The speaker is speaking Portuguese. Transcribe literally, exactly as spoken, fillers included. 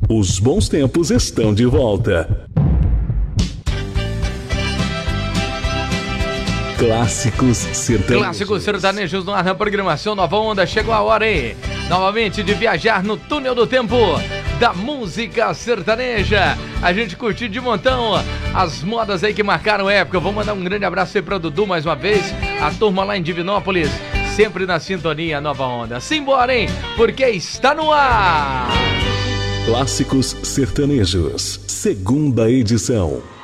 Os bons tempos estão de volta. Clássicos sertanejos. Clássicos sertanejos no ar na programação Nova Onda. Chegou a hora, hein? Novamente de viajar no túnel do tempo da música sertaneja. A gente curtiu de montão as modas aí que marcaram a época. Vou mandar um grande abraço aí pra Dudu mais uma vez. A turma lá em Divinópolis, sempre na sintonia Nova Onda. Simbora, hein? Porque está no ar. Clássicos sertanejos, segunda edição.